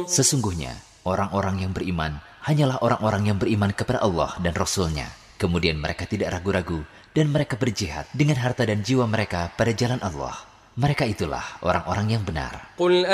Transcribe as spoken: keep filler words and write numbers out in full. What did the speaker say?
Sesungguhnya orang-orang yang beriman hanyalah orang-orang yang beriman kepada Allah dan Rasul-Nya. Kemudian mereka tidak ragu-ragu dan mereka berjihad dengan harta dan jiwa mereka pada jalan Allah. Mereka itulah orang-orang yang benar. قل